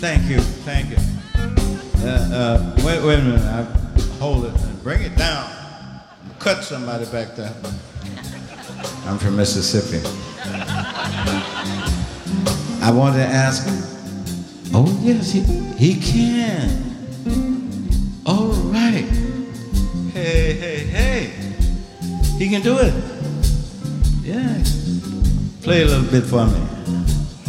Thank you, thank you. Wait a minute, I hold it and bring it down. Cut somebody back there. I'm from Mississippi. I wanted to ask him. Oh yes, he can. All right. Hey. He can do it. Yeah. Play a little bit for me.